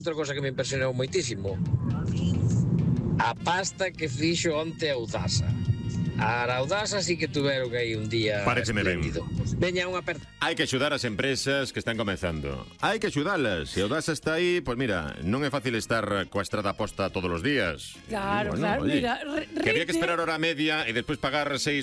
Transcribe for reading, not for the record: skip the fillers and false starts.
Outra cosa que me impresionou moitísimo, a pasta que fixo onte a Audasa. A Audasa sí que tuveron aí un día Paréceme ben. espléndido. Veña unha aperta. Hai que axudar as empresas que están comenzando. Hai que axudalas. Se Audasa está aí, pois mira, non é fácil estar coa estrada posta todos os días. Claro, Bueno, claro, oye, mira, que había que esperar hora media e despois pagar 6